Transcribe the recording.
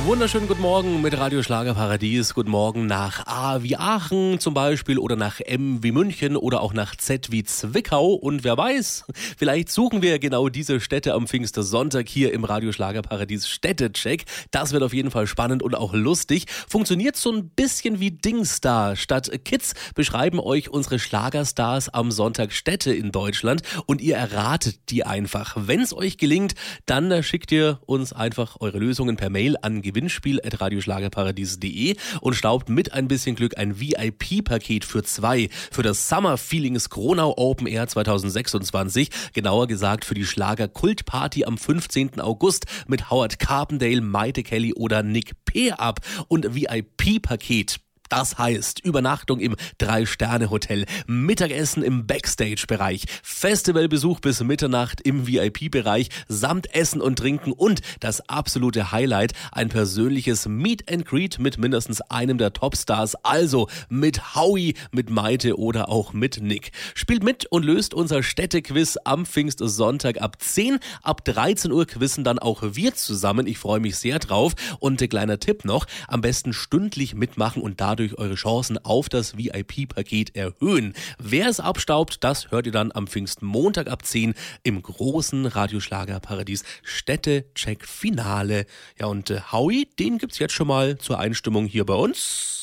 Wunderschönen guten Morgen mit Radio Schlagerparadies. Guten Morgen nach A wie Aachen zum Beispiel oder nach M wie München oder auch nach Z wie Zwickau. Und wer weiß, vielleicht suchen wir genau diese Städte am Pfingstsonntag hier im Radio Schlagerparadies Städtecheck. Das wird auf jeden Fall spannend und auch lustig. Funktioniert so ein bisschen wie Dingstar. Statt Kids beschreiben euch unsere Schlagerstars am Sonntag Städte in Deutschland und ihr erratet die einfach. Wenn es euch gelingt, dann schickt ihr uns einfach eure Lösungen per Mail an gewinnspiel@radioschlagerparadies.de und staubt mit ein bisschen Glück ein VIP-Paket für 2 für das Summer Feelings Gronau Open Air 2026. Genauer gesagt für die Schlager-Kultparty am 15. August mit Howard Carpendale, Maite Kelly oder Nick P. ab. Und VIP-Paket. Das heißt Übernachtung im 3-Sterne-Hotel, Mittagessen im Backstage-Bereich, Festivalbesuch bis Mitternacht im VIP-Bereich samt Essen und Trinken und das absolute Highlight, ein persönliches Meet and Greet mit mindestens einem der Topstars, also mit Howie, mit Maite oder auch mit Nick. Spielt mit und löst unser Städtequiz am Pfingstsonntag ab 10. Ab 13 Uhr quizzen dann auch wir zusammen. Ich freue mich sehr drauf. Und kleiner Tipp noch, am besten stündlich mitmachen und dadurch eure Chancen auf das VIP-Paket erhöhen. Wer es abstaubt, das hört ihr dann am Pfingstmontag ab 10 im großen Radioschlagerparadies Städtecheck-Finale. Ja, und Howie, den gibt's jetzt schon mal zur Einstimmung hier bei uns.